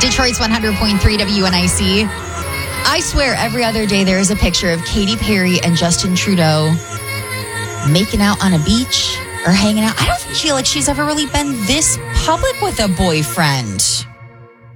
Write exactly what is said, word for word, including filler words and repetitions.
Detroit's one hundred point three W N I C. I swear every other day there is a picture of Katy Perry and Justin Trudeau making out on a beach or hanging out. I don't feel like she's ever really been this public with a boyfriend.